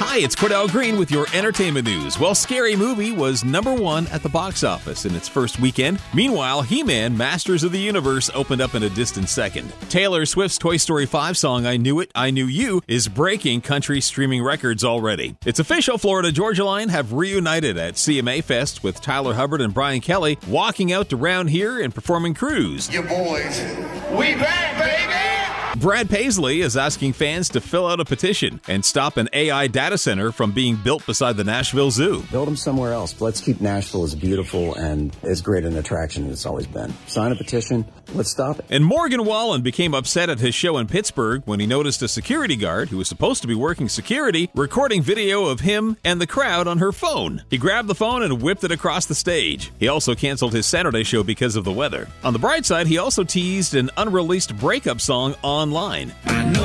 Hi, it's Cordell Green with your entertainment news. Well, Scary Movie was #1 at the box office in its first weekend. Meanwhile, He-Man, Masters of the Universe opened up in a distant second. Taylor Swift's Toy Story 5 song, I Knew It, I Knew You, is breaking country streaming records already. It's official, Florida Georgia Line have reunited at CMA Fest with Tyler Hubbard and Brian Kelly walking out to Round Here and performing Cruise. You boys, we back, baby! Brad Paisley is asking fans to fill out a petition and stop an AI data center from being built beside the Nashville Zoo. Build them somewhere else. Let's keep Nashville as beautiful and as great an attraction as it's always been. Sign a petition. Let's stop it. And Morgan Wallen became upset at his show in Pittsburgh when he noticed a security guard who was supposed to be working security recording video of him and the crowd on her phone. He grabbed the phone and whipped it across the stage. He also canceled his Saturday show because of the weather. On the bright side, he also teased an unreleased breakup song online.